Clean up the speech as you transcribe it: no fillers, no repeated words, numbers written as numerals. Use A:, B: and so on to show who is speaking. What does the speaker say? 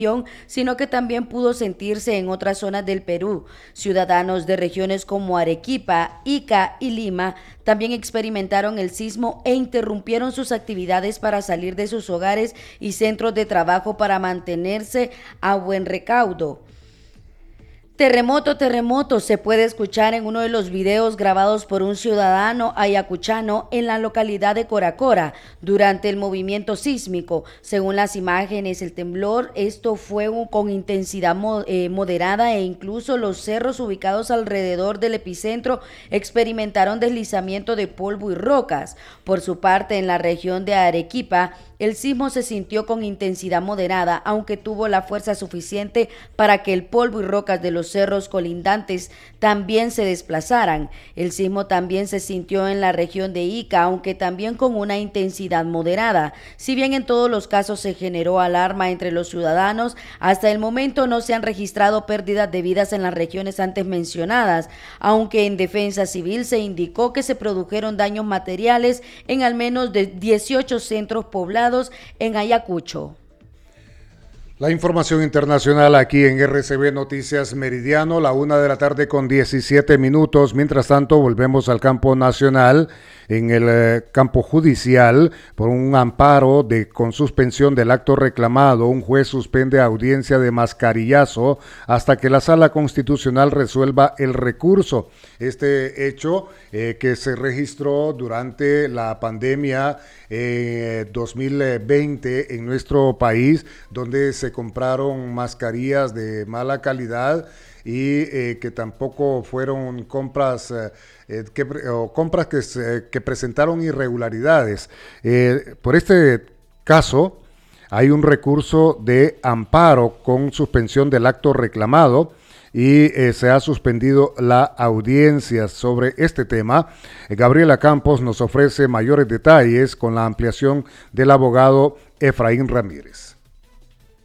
A: sino que también pudo sentirse en otras zonas del Perú. Ciudadanos de regiones como Arequipa, Ica y Lima también experimentaron el sismo e interrumpieron sus actividades para salir de sus hogares y centros de trabajo para mantenerse a buen recaudo. Terremoto, terremoto, se puede escuchar en uno de los videos grabados por un ciudadano ayacuchano en la localidad de Coracora durante el movimiento sísmico. Según las imágenes, el temblor, esto fue con intensidad moderada e incluso los cerros ubicados alrededor del epicentro experimentaron deslizamiento de polvo y rocas. Por su parte, en la región de Arequipa, el sismo se sintió con intensidad moderada, aunque tuvo la fuerza suficiente para que el polvo y rocas de los cerros colindantes también se desplazaran. El sismo también se sintió en la región de Ica, aunque también con una intensidad moderada. Si bien en todos los casos se generó alarma entre los ciudadanos, hasta el momento no se han registrado pérdidas de vidas en las regiones antes mencionadas, aunque en Defensa Civil se indicó que se produjeron daños materiales en al menos de 18 centros poblados en Ayacucho.
B: La información internacional aquí en RCB Noticias Meridiano, la 1 de la tarde con 17 minutos. Mientras tanto, volvemos al campo nacional. En el campo judicial, por un amparo con suspensión del acto reclamado, un juez suspende audiencia de Mascarillazo hasta que la Sala Constitucional resuelva el recurso. Este hecho que se registró durante la pandemia 2020 en nuestro país, donde se compraron mascarillas de mala calidad y que tampoco fueron compras que presentaron irregularidades. Por este caso, hay un recurso de amparo con suspensión del acto reclamado y se ha suspendido la audiencia sobre este tema. Gabriela Campos nos ofrece mayores detalles con la ampliación del abogado Efraín Ramírez.